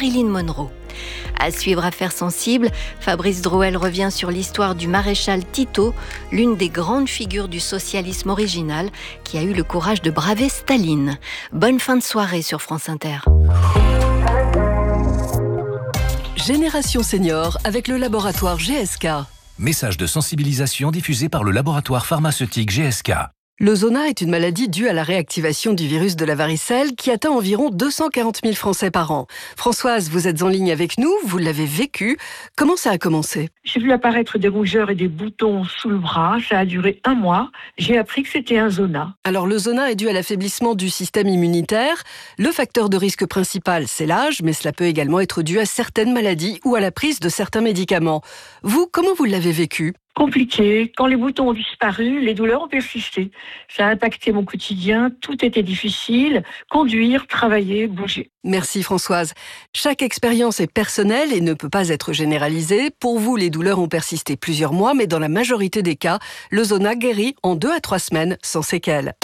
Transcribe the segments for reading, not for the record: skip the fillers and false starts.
Marilyn Monroe. À suivre Affaires sensibles, Fabrice Drouel revient sur l'histoire du maréchal Tito, l'une des grandes figures du socialisme original qui a eu le courage de braver Staline. Bonne fin de soirée sur France Inter. Génération Senior avec le laboratoire GSK. Message de sensibilisation diffusé par le laboratoire pharmaceutique GSK. Le zona est une maladie due à la réactivation du virus de la varicelle qui atteint environ 240 000 Français par an. Françoise, vous êtes en ligne avec nous, vous l'avez vécu. Comment ça a commencé ? J'ai vu apparaître des rougeurs et des boutons sous le bras. Ça a duré 1 mois. J'ai appris que c'était un zona. Alors le zona est dû à l'affaiblissement du système immunitaire. Le facteur de risque principal, c'est l'âge, mais cela peut également être dû à certaines maladies ou à la prise de certains médicaments. Vous, comment vous l'avez vécu ? Compliqué. Quand les boutons ont disparu, les douleurs ont persisté. Ça a impacté mon quotidien. Tout était difficile. Conduire, travailler, bouger. Merci Françoise. Chaque expérience est personnelle et ne peut pas être généralisée. Pour vous, les douleurs ont persisté plusieurs mois, mais dans la majorité des cas, le zona guérit en 2 à 3 semaines sans séquelles.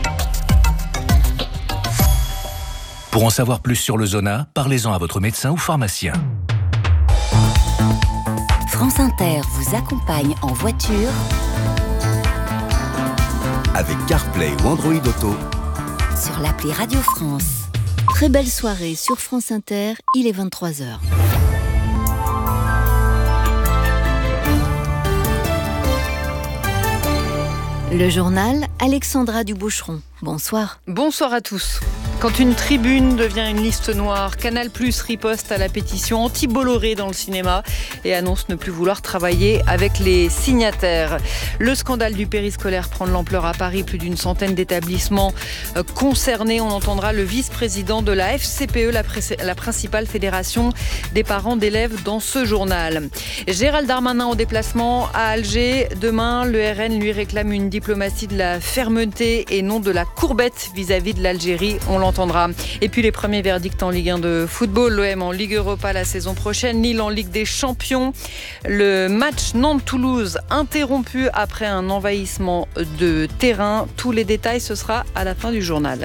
Pour en savoir plus sur le zona, parlez-en à votre médecin ou pharmacien. France Inter vous accompagne en voiture avec CarPlay ou Android Auto sur l'appli Radio France. Très belle soirée sur France Inter, il est 23h. Le journal, Alexandra Duboucheron. Bonsoir. Bonsoir à tous. Quand une tribune devient une liste noire, Canal+ riposte à la pétition anti-Bolloré dans le cinéma et annonce ne plus vouloir travailler avec les signataires. Le scandale du périscolaire prend de l'ampleur à Paris, plus d'une centaine d'établissements concernés. On entendra le vice-président de la FCPE, la principale fédération des parents d'élèves, dans ce journal. Gérald Darmanin en déplacement à Alger. Demain, le RN lui réclame une diplomatie de la fermeté et non de la courbette vis-à-vis de l'Algérie. On l'entendra. Et puis les premiers verdicts en Ligue 1 de football. L'OM en Ligue Europa la saison prochaine. Lille en Ligue des Champions. Le match Nantes-Toulouse interrompu après un envahissement de terrain. Tous les détails, ce sera à la fin du journal.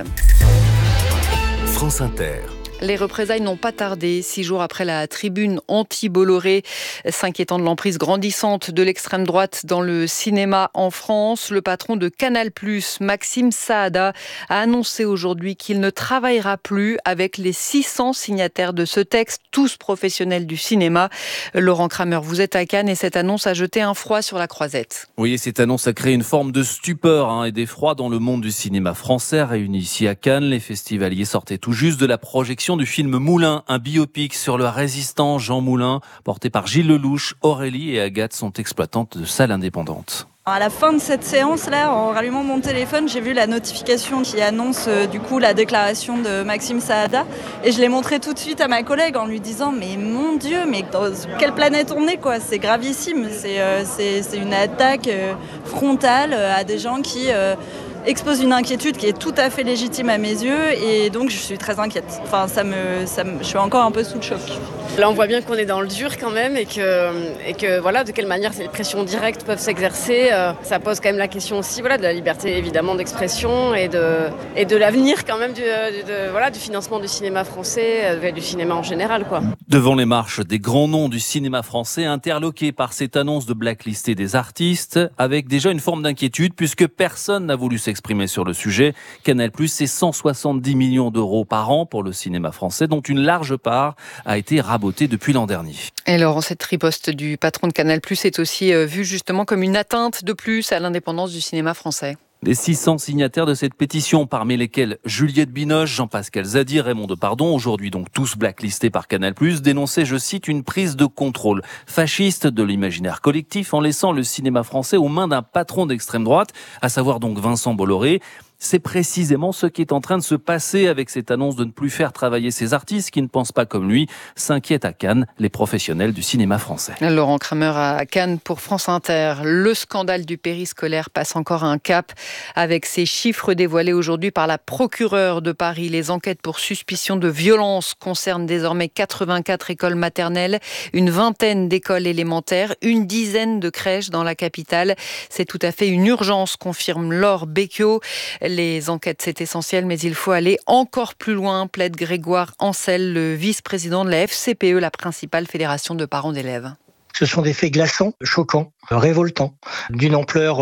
France Inter. Les représailles n'ont pas tardé, 6 jours après la tribune anti-Bolloré, s'inquiétant de l'emprise grandissante de l'extrême droite dans le cinéma en France. Le patron de Canal+, Maxime Saada, a annoncé aujourd'hui qu'il ne travaillera plus avec les 600 signataires de ce texte, tous professionnels du cinéma. Laurent Kramer, vous êtes à Cannes et cette annonce a jeté un froid sur la croisette. Oui, et cette annonce a créé une forme de stupeur et d'effroi dans le monde du cinéma français. Réunis ici à Cannes, les festivaliers sortaient tout juste de la projection du film Moulin, un biopic sur le résistant Jean Moulin, porté par Gilles Lelouch. Aurélie et Agathe sont exploitantes de salles indépendantes. À la fin de cette séance-là, en rallumant mon téléphone, j'ai vu la notification qui annonce du coup la déclaration de Maxime Saada et je l'ai montré tout de suite à ma collègue en lui disant mais mon Dieu, mais dans quelle planète on est quoi, c'est gravissime, c'est une attaque frontale à des gens qui expose une inquiétude qui est tout à fait légitime à mes yeux et donc je suis très inquiète. Enfin, je suis encore un peu sous le choc. Là, on voit bien qu'on est dans le dur quand même et que voilà, de quelle manière ces pressions directes peuvent s'exercer. Ça pose quand même la question aussi de la liberté évidemment d'expression et de l'avenir quand même du financement du cinéma français et du cinéma en général, quoi. Devant les marches des grands noms du cinéma français, interloqués par cette annonce de blacklister des artistes, avec déjà une forme d'inquiétude puisque personne n'a voulu s'exprimer sur le sujet. Canal+, c'est 170 millions d'euros par an pour le cinéma français, dont une large part a été rabotée depuis l'an dernier. Et Laurent, cette riposte du patron de Canal+ est aussi vue justement comme une atteinte de plus à l'indépendance du cinéma français. Les 600 signataires de cette pétition, parmi lesquels Juliette Binoche, Jean-Pascal Zadi, Raymond Depardon, aujourd'hui donc tous blacklistés par Canal+, dénonçaient, je cite, une prise de contrôle fasciste de l'imaginaire collectif en laissant le cinéma français aux mains d'un patron d'extrême droite, à savoir donc Vincent Bolloré. C'est précisément ce qui est en train de se passer avec cette annonce de ne plus faire travailler ces artistes qui ne pensent pas comme lui, s'inquiètent à Cannes les professionnels du cinéma français. Laurent Kramer à Cannes pour France Inter. Le scandale du périscolaire passe encore un cap avec ces chiffres dévoilés aujourd'hui par la procureure de Paris. Les enquêtes pour suspicion de violence concernent désormais 84 écoles maternelles, une vingtaine d'écoles élémentaires, une dizaine de crèches dans la capitale. C'est tout à fait une urgence, confirme Laure Becchio. Les enquêtes, c'est essentiel, mais il faut aller encore plus loin, plaide Grégoire Ancel, le vice-président de la FCPE, la principale fédération de parents d'élèves. Ce sont des faits glaçants, choquants, révoltants, d'une ampleur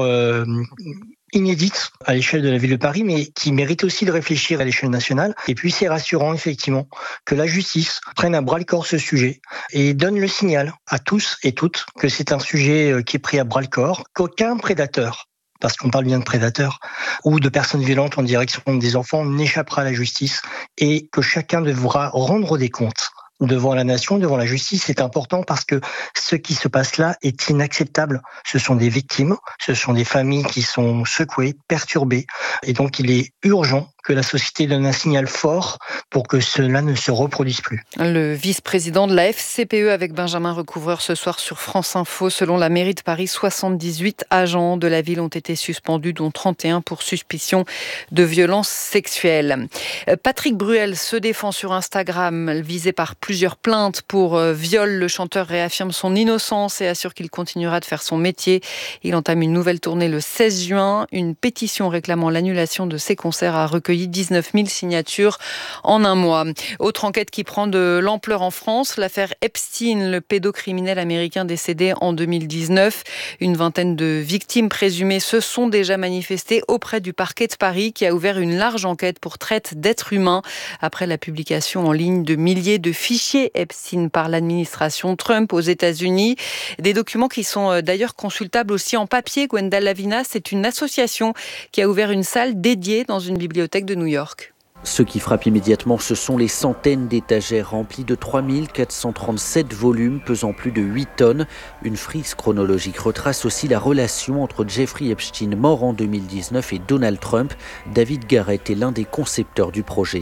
inédite à l'échelle de la ville de Paris, mais qui mérite aussi de réfléchir à l'échelle nationale. Et puis c'est rassurant effectivement que la justice prenne à bras-le-corps ce sujet et donne le signal à tous et toutes que c'est un sujet qui est pris à bras-le-corps, qu'aucun prédateur, parce qu'on parle bien de prédateurs, ou de personnes violentes en direction des enfants n'échappera à la justice et que chacun devra rendre des comptes devant la nation, devant la justice. C'est important parce que ce qui se passe là est inacceptable. Ce sont des victimes, ce sont des familles qui sont secouées, perturbées. Et donc il est urgent que la société donne un signal fort pour que cela ne se reproduise plus. Le vice-président de la FCPE avec Benjamin Recouvreur ce soir sur France Info. Selon la mairie de Paris, 78 agents de la ville ont été suspendus, dont 31 pour suspicion de violences sexuelles. Patrick Bruel se défend sur Instagram, visé par plusieurs plaintes pour viol. Le chanteur réaffirme son innocence et assure qu'il continuera de faire son métier. Il entame une nouvelle tournée le 16 juin. Une pétition réclamant l'annulation de ses concerts a recueilli 19 000 signatures en un mois. Autre enquête qui prend de l'ampleur en France, l'affaire Epstein, le pédocriminel américain décédé en 2019. Une vingtaine de victimes présumées se sont déjà manifestées auprès du parquet de Paris qui a ouvert une large enquête pour traite d'êtres humains après la publication en ligne de milliers de fichiers Epstein par l'administration Trump aux États-Unis. Des documents qui sont d'ailleurs consultables aussi en papier. Gwenda Lavina, c'est une association qui a ouvert une salle dédiée dans une bibliothèque de New York. Ce qui frappe immédiatement, ce sont les centaines d'étagères remplies de 3437 volumes pesant plus de 8 tonnes. Une frise chronologique retrace aussi la relation entre Jeffrey Epstein, mort en 2019, et Donald Trump. David Garrett est l'un des concepteurs du projet.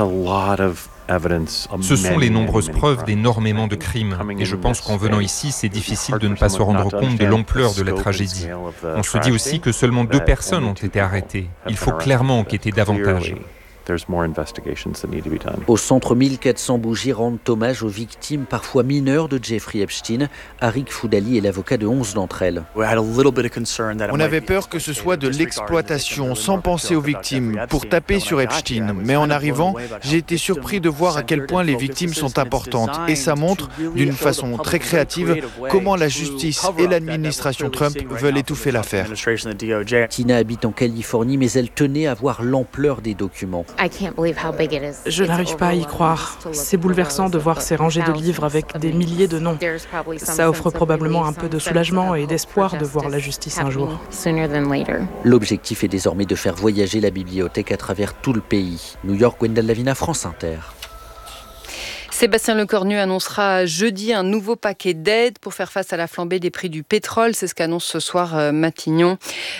Ce sont les nombreuses preuves d'énormément de crimes. Et je pense qu'en venant ici, c'est difficile de ne pas se rendre compte de l'ampleur de la tragédie. On se dit aussi que seulement 2 personnes ont été arrêtées. Il faut clairement enquêter davantage. Au centre, 1400 bougies rendent hommage aux victimes, parfois mineures, de Jeffrey Epstein. Arik Foudali est l'avocat de 11 d'entre elles. On avait peur que ce soit de l'exploitation, sans penser aux victimes, pour taper sur Epstein. Mais en arrivant, j'ai été surpris de voir à quel point les victimes sont importantes. Et ça montre, d'une façon très créative, comment la justice et l'administration Trump veulent étouffer l'affaire. Tina habite en Californie, mais elle tenait à voir l'ampleur des documents. Je n'arrive pas à y croire. C'est bouleversant de voir ces rangées de livres avec des milliers de noms. Ça offre probablement un peu de soulagement et d'espoir de voir la justice un jour. L'objectif est désormais de faire voyager la bibliothèque à travers tout le pays. New York, Gwenda Lavina, France Inter. Sébastien Lecornu annoncera jeudi un nouveau paquet d'aides pour faire face à la flambée des prix du pétrole. C'est ce qu'annonce ce soir Matignon.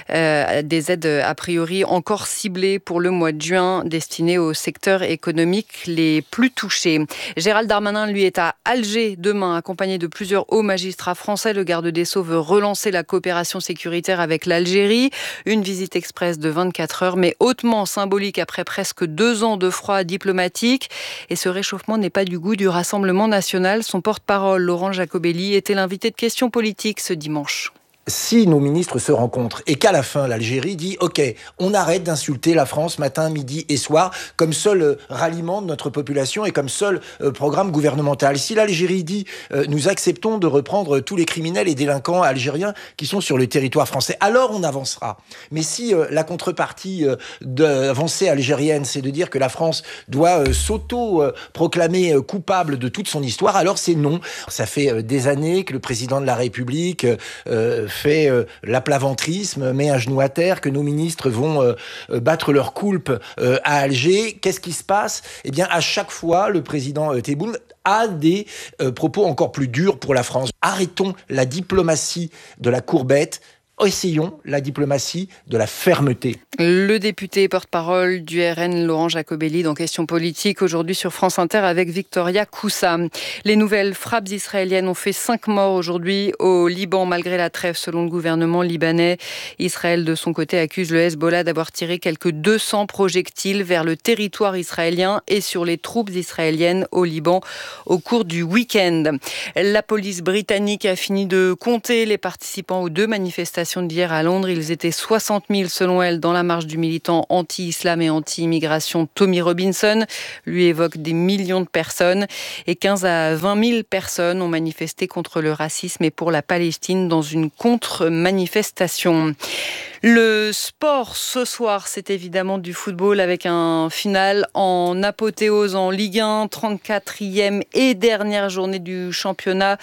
Des aides a priori encore ciblées pour le mois de juin, destinées aux secteurs économiques les plus touchés. Gérald Darmanin, lui, est à Alger demain, accompagné de plusieurs hauts magistrats français. Le garde des Sceaux veut relancer la coopération sécuritaire avec l'Algérie. Une visite express de 24 heures, mais hautement symbolique après presque 2 ans de froid diplomatique. Et ce réchauffement n'est pas du goût du Rassemblement national. Son porte-parole, Laurent Jacobelli, était l'invité de Questions politiques ce dimanche. Si nos ministres se rencontrent et qu'à la fin, l'Algérie dit « Ok, on arrête d'insulter la France matin, midi et soir comme seul ralliement de notre population et comme seul programme gouvernemental. » Si l'Algérie dit « Nous acceptons de reprendre tous les criminels et délinquants algériens qui sont sur le territoire français », alors on avancera. Mais si la contrepartie d'avancée algérienne, c'est de dire que la France doit s'auto-proclamer coupable de toute son histoire, alors c'est non. Ça fait des années que le président de la République fait l'aplaventrisme, met un genou à terre, que nos ministres vont battre leur coulpe à Alger. Qu'est-ce qui se passe ? Eh bien, à chaque fois, le président Tebboune a des propos encore plus durs pour la France. Arrêtons la diplomatie de la courbette. Essayons la diplomatie de la fermeté. Le député porte-parole du RN, Laurent Jacobelli, dans Questions politiques, aujourd'hui sur France Inter avec Victoria Koussa. Les nouvelles frappes israéliennes ont fait 5 morts aujourd'hui au Liban, malgré la trêve, selon le gouvernement libanais. Israël, de son côté, accuse le Hezbollah d'avoir tiré quelques 200 projectiles vers le territoire israélien et sur les troupes israéliennes au Liban au cours du week-end. La police britannique a fini de compter les participants aux 2 manifestations manifestation d'hier à Londres. Ils étaient 60 000 selon elle dans la marche du militant anti-islam et anti-immigration Tommy Robinson. Lui évoque des millions de personnes et 15 à 20 000 personnes ont manifesté contre le racisme et pour la Palestine dans une contre-manifestation. Le sport ce soir, c'est évidemment du football avec un final en apothéose en Ligue 1, 34e et dernière journée du championnat.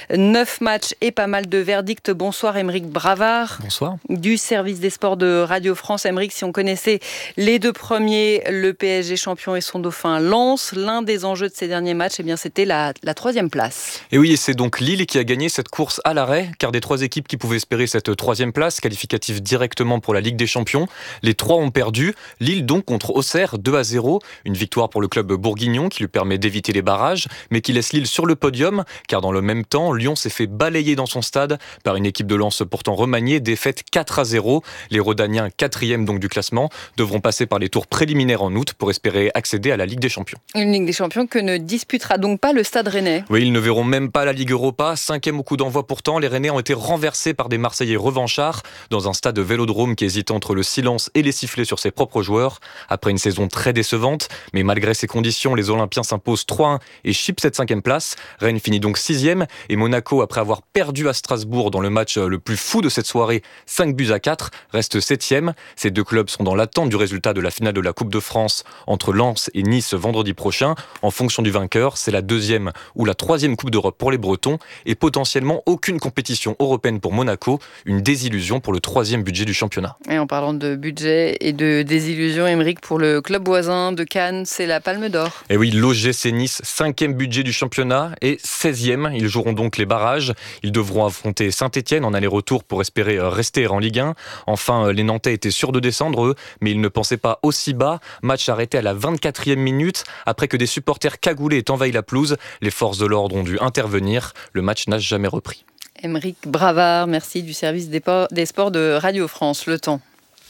9 matchs et pas mal de verdicts. Bonsoir Aymeric Bravard. Bonsoir. Du service des sports de Radio France. Aymeric, si on connaissait les deux premiers, le PSG champion et son dauphin Lens, l'un des enjeux de ces derniers matchs, eh bien, c'était la 3e place. Et oui, et c'est donc Lille qui a gagné cette course à l'arrêt, car des 3 équipes qui pouvaient espérer cette 3e place, qualificative directement pour la Ligue des Champions, les 3 ont perdu. Lille donc contre Auxerre, 2-0. Une victoire pour le club bourguignon qui lui permet d'éviter les barrages, mais qui laisse Lille sur le podium, car dans le même temps, Lyon s'est fait balayer dans son stade par une équipe de Lens pourtant remaniée, défaite 4-0. Les Rodaniens, 4e donc du classement, devront passer par les tours préliminaires en août pour espérer accéder à la Ligue des Champions. Une Ligue des Champions que ne disputera donc pas le Stade Rennais. Oui, ils ne verront même pas la Ligue Europa. 5e au coup d'envoi pourtant, les Rennais ont été renversés par des Marseillais revanchards dans un stade Vélodrome qui hésite entre le silence et les sifflets sur ses propres joueurs. Après une saison très décevante, mais malgré ces conditions, les Olympiens s'imposent 3-1 et chipent cette 5e place. Rennes finit donc 6e et Monaco, après avoir perdu à Strasbourg dans le match le plus fou de cette soirée, 5-4, reste 7e. Ces deux clubs sont dans l'attente du résultat de la finale de la Coupe de France entre Lens et Nice vendredi prochain. En fonction du vainqueur, c'est la 2e ou la 3e Coupe d'Europe pour les Bretons et potentiellement aucune compétition européenne pour Monaco. Une désillusion pour le 3e budget du championnat. Et en parlant de budget et de désillusion, Aymeric, pour le club voisin de Cannes, c'est la Palme d'Or. Et oui, l'OGC Nice, 5e budget du championnat et 16e. Ils joueront donc les barrages. Ils devront affronter Saint-Etienne en aller-retour pour espérer rester en Ligue 1. Enfin, les Nantais étaient sûrs de descendre, eux, mais ils ne pensaient pas aussi bas. Match arrêté à la 24e minute. Après que des supporters cagoulés aient envahi la pelouse, les forces de l'ordre ont dû intervenir. Le match n'a jamais repris. Aymeric Bravard, merci du service des sports de Radio France. Le temps.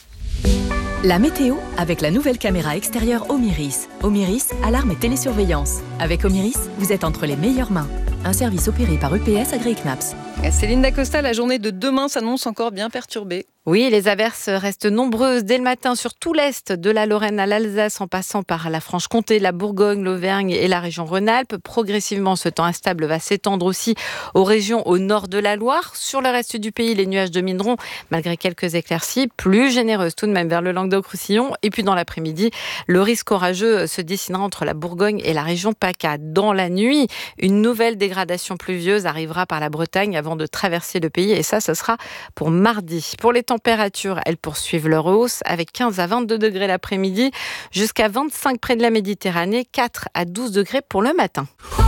La météo avec la nouvelle caméra extérieure Omiris. Omiris, alarme et télésurveillance. Avec Omiris, vous êtes entre les meilleures mains. Un service opéré par UPS AgriKnaps. Céline Dacosta, la journée de demain s'annonce encore bien perturbée. Oui, les averses restent nombreuses dès le matin sur tout l'est, de la Lorraine à l'Alsace, en passant par la Franche-Comté, la Bourgogne, l'Auvergne et la région Rhône-Alpes. Progressivement, ce temps instable va s'étendre aussi aux régions au nord de la Loire. Sur le reste du pays, les nuages domineront, malgré quelques éclaircies, plus généreuses tout de même vers le Languedoc-Roussillon. Et puis dans l'après-midi, le risque orageux se dessinera entre la Bourgogne et la région PACA. Dans la nuit, une nouvelle dégradation pluvieuse arrivera par la Bretagne avant de traverser le pays. Et ça, ce sera pour mardi. Pour les températures, elles poursuivent leur hausse avec 15 à 22 degrés l'après-midi, jusqu'à 25 près de la Méditerranée, 4 à 12 degrés pour le matin.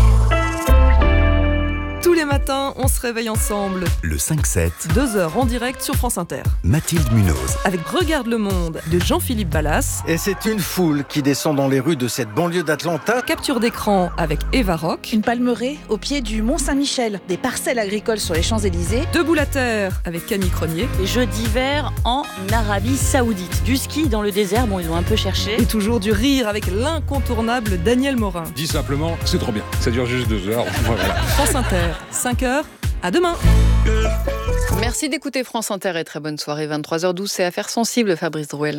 Tous les matins, on se réveille ensemble. Le 5-7. 2 heures en direct sur France Inter. Mathilde Munoz. Avec Regarde le monde de Jean-Philippe Ballas. Et c'est une foule qui descend dans les rues de cette banlieue d'Atlanta. Capture d'écran avec Eva Rock. Une palmeraie au pied du Mont-Saint-Michel. Des parcelles agricoles sur les Champs-Élysées. Debout la terre avec Camille Cronier. Les Jeux d'hiver en Arabie Saoudite. Du ski dans le désert, bon ils ont un peu cherché. Et toujours du rire avec l'incontournable Daniel Morin. Dis simplement, c'est trop bien. Ça dure juste 2 heures. Voilà. France Inter, 5h. À demain. Merci d'écouter France Inter et très bonne soirée. 23h12, c'est Affaires sensibles, Fabrice Drouel.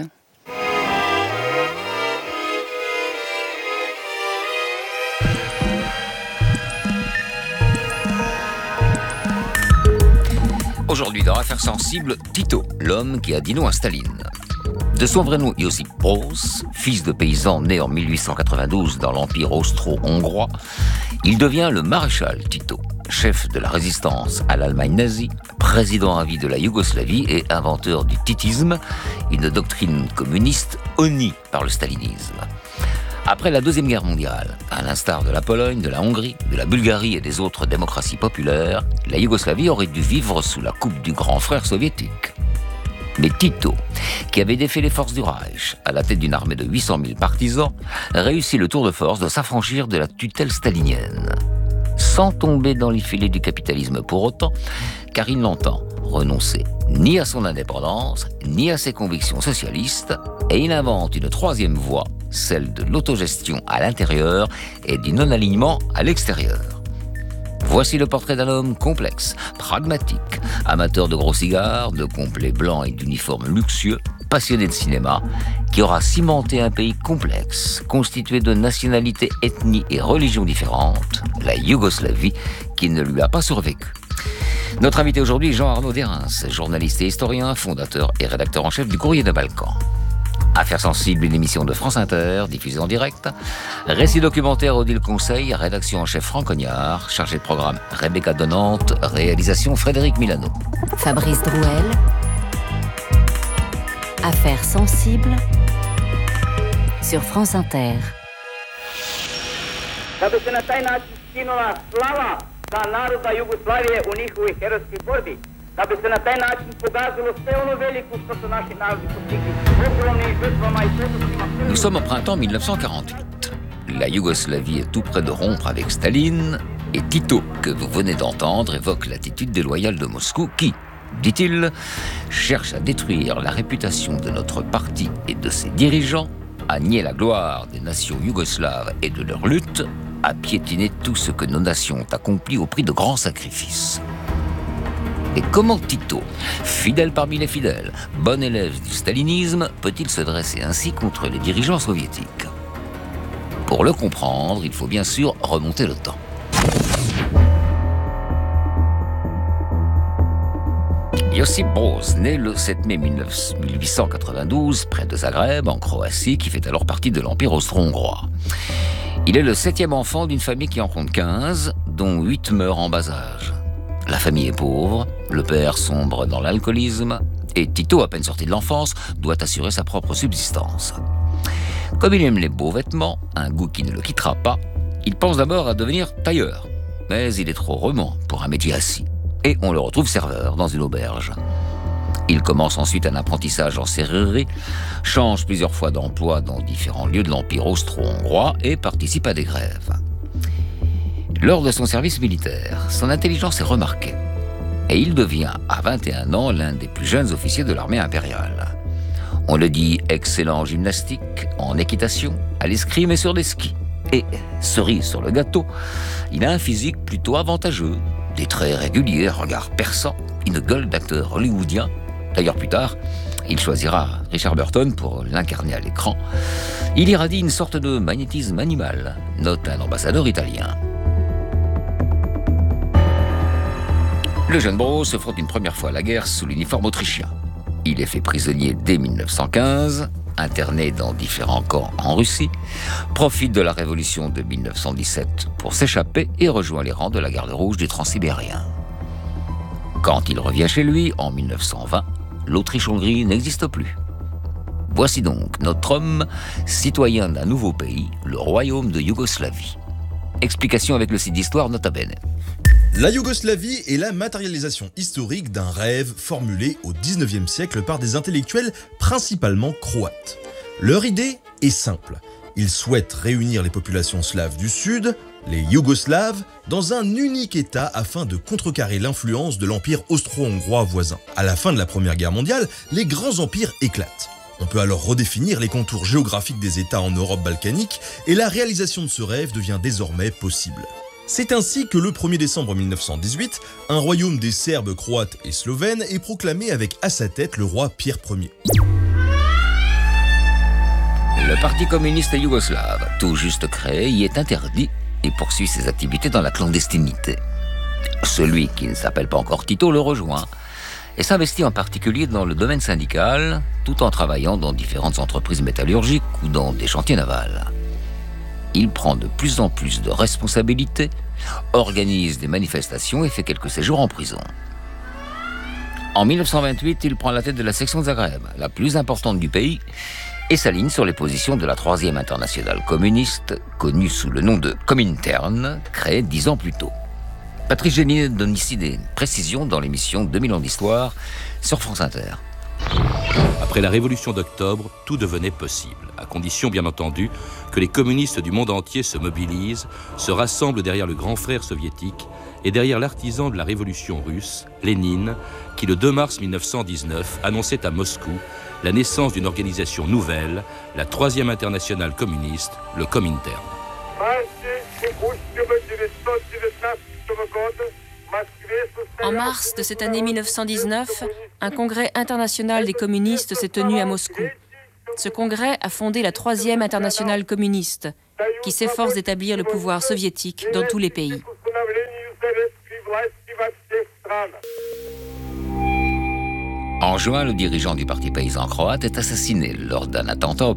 Aujourd'hui, dans Affaires sensibles, Tito, l'homme qui a dit non à Staline. De son vrai nom Josip Broz, fils de paysan né en 1892 dans l'Empire austro-hongrois, il devient le maréchal Tito, chef de la résistance à l'Allemagne nazie, président à vie de la Yougoslavie et inventeur du titisme, une doctrine communiste honnie par le stalinisme. Après la Deuxième Guerre mondiale, à l'instar de la Pologne, de la Hongrie, de la Bulgarie et des autres démocraties populaires, la Yougoslavie aurait dû vivre sous la coupe du grand frère soviétique. Mais Tito, qui avait défait les forces du Reich à la tête d'une armée de 800 000 partisans, réussit le tour de force de s'affranchir de la tutelle stalinienne. Sans tomber dans les filets du capitalisme pour autant, car il n'entend renoncer ni à son indépendance, ni à ses convictions socialistes, et il invente une troisième voie, celle de l'autogestion à l'intérieur et du non-alignement à l'extérieur. Voilà Voici le portrait d'un homme complexe, pragmatique, amateur de gros cigares, de complets blancs et d'uniformes luxueux, passionné de cinéma, qui aura cimenté un pays complexe, constitué de nationalités, ethnies et religions différentes, la Yougoslavie, qui ne lui a pas survécu. Notre invité aujourd'hui est Jean-Arnaud Derens, journaliste et historien, fondateur et rédacteur en chef du Courrier des Balkans. Affaires sensibles, une émission de France Inter, diffusée en direct. Récit documentaire Odile Conseil, rédaction en chef Franck Cognard, chargé de programme Rebecca Donante, réalisation Frédéric Milano. Fabrice Drouel. Affaires sensibles sur France Inter. Nous sommes en printemps 1948. La Yougoslavie est tout près de rompre avec Staline et Tito, que vous venez d'entendre, évoque l'attitude déloyale de Moscou qui, dit-il, cherche à détruire la réputation de notre parti et de ses dirigeants, à nier la gloire des nations yougoslaves et de leur lutte, à piétiner tout ce que nos nations ont accompli au prix de grands sacrifices. Et comment Tito, fidèle parmi les fidèles, bon élève du stalinisme, peut-il se dresser ainsi contre les dirigeants soviétiques ? Pour le comprendre, il faut bien sûr remonter le temps. Josip Broz, né le 7 mai 1892, près de Zagreb, en Croatie, qui fait alors partie de l'Empire austro-hongrois. Il est le 7e enfant d'une famille qui en compte 15, dont 8 meurent en bas âge. La famille est pauvre, le père sombre dans l'alcoolisme, et Tito, à peine sorti de l'enfance, doit assurer sa propre subsistance. Comme il aime les beaux vêtements, un goût qui ne le quittera pas, il pense d'abord à devenir tailleur. Mais il est trop roman pour un métier assis, et on le retrouve serveur dans une auberge. Il commence ensuite un apprentissage en serrurerie, change plusieurs fois d'emploi dans différents lieux de l'Empire austro-hongrois et participe à des grèves. Lors de son service militaire, son intelligence est remarquée et il devient, à 21 ans, l'un des plus jeunes officiers de l'armée impériale. On le dit excellent en gymnastique, en équitation, à l'escrime et sur des skis. Et, cerise sur le gâteau, il a un physique plutôt avantageux, des traits réguliers, un regard perçant, une gueule d'acteur hollywoodien. D'ailleurs, plus tard, il choisira Richard Burton pour l'incarner à l'écran. Il irradie une sorte de magnétisme animal, note un ambassadeur italien. Le jeune Broz se frotte une première fois à la guerre sous l'uniforme autrichien. Il est fait prisonnier dès 1915, interné dans différents camps en Russie, profite de la révolution de 1917 pour s'échapper et rejoint les rangs de la Garde rouge des Transsibériens. Quand il revient chez lui, en 1920, l'Autriche-Hongrie n'existe plus. Voici donc notre homme, citoyen d'un nouveau pays, le royaume de Yougoslavie. Explication avec le site d'histoire Nota Bene. La Yougoslavie est la matérialisation historique d'un rêve formulé au XIXe siècle par des intellectuels principalement croates. Leur idée est simple. Ils souhaitent réunir les populations slaves du Sud, les Yougoslaves, dans un unique État afin de contrecarrer l'influence de l'empire austro-hongrois voisin. À la fin de la Première Guerre mondiale, les grands empires éclatent. On peut alors redéfinir les contours géographiques des États en Europe balkanique et la réalisation de ce rêve devient désormais possible. C'est ainsi que le 1er décembre 1918, un royaume des Serbes, Croates et Slovènes est proclamé avec à sa tête le roi Pierre Ier. Le Parti communiste yougoslave, tout juste créé, y est interdit et poursuit ses activités dans la clandestinité. Celui qui ne s'appelle pas encore Tito le rejoint et s'investit en particulier dans le domaine syndical, tout en travaillant dans différentes entreprises métallurgiques ou dans des chantiers navals. Il prend de plus en plus de responsabilités, organise des manifestations et fait quelques séjours en prison. En 1928, il prend la tête de la section de Zagreb, la plus importante du pays, et s'aligne sur les positions de la 3e internationale communiste, connue sous le nom de Comintern, créée 10 ans plus tôt. Patrice Génier donne ici des précisions dans l'émission 2000 ans d'histoire sur France Inter. Après la révolution d'octobre, tout devenait possible, à condition bien entendu que les communistes du monde entier se mobilisent, se rassemblent derrière le grand frère soviétique et derrière l'artisan de la révolution russe, Lénine, qui le 2 mars 1919 annonçait à Moscou la naissance d'une organisation nouvelle, la 3e internationale communiste, le Comintern. En mars de cette année 1919, un congrès international des communistes s'est tenu à Moscou. Ce congrès a fondé la 3e internationale communiste, qui s'efforce d'établir le pouvoir soviétique dans tous les pays. En juin, le dirigeant du parti paysan croate est assassiné lors d'un attentat